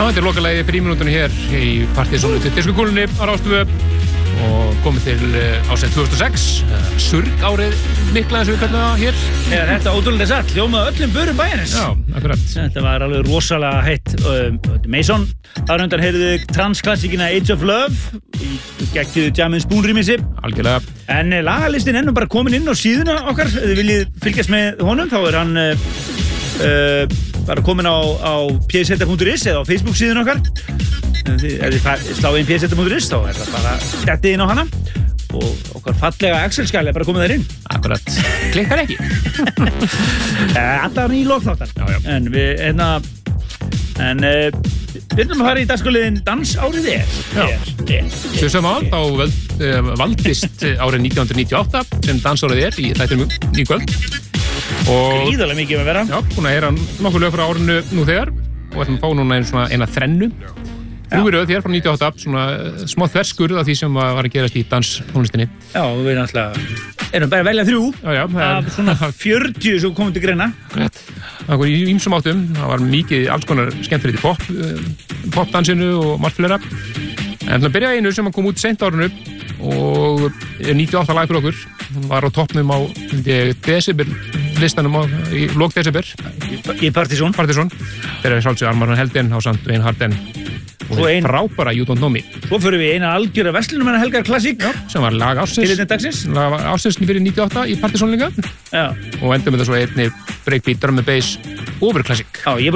þetta lokalagi frímínútunni hér í Partizónu til diskokúlunni á Rástvö og komið til ásett 2006 surg árið mikla eins og við kallum það hér. Þetta ótrúlega satt, hljómaði öllum börum bæjarins. Já, akkurat. Þetta var alveg rosalega heitt. Mason, þar undan heyrðu transklassíkina Age of Love í gegnum Jammin' Spoon remixi. Algjörlega. En lagalistin ennum bara komin inn á síðuna okkar. Ef þið viljið fylgjast með honum, þá hann bara komin á pseta.is eða á Facebook síðun okkar. Ef þið slá inn pseta.is þá það bara dettið inn á hana og okkar fallega Excel-skjal bara komið þær inn. Akkurat. Klikkar ekki. Allar í lókþáttar. Já. En við viljum að fara í dagskóliðin Dansárið Sem saman þá valdist árið 1998 sem Dansárið í þættinum í kvöld. Gríðarlega mikið að vera. Já, búin að heyra nokkuð lög frá árinu nú þegar og ætlum að fá núna eina þrennu. Nú er þér frá 98, svona smá þverskurð af því sem var að gerast í danstónlistinni. Já, við náttúrulega erum bara að velja 3 af svona 40 sem komum til greina. Það var í ýmsum áttum, það var mikið alls konar skemmtilegt í popdansinu og margt fleira. En það byrjaði einu sem kom út seint árinu og 98 lag fyrir okkur. Hún var á toppnum á desember listanum í lok desember. Í Partizón. Þegar við sjálfsög Armar van Helden á samt Wayne Harden. Og frábæra You Don't Know Me. Svo fyrir við eina algjöra verslunumanna helgar klassík. Sem var lag ársins. Tilefni dagsins. Lag ársins fyrir 98 í Partizón líka. Já. Og endum þetta svo einni breakbeat, drum and bass, overklassík. Já, ég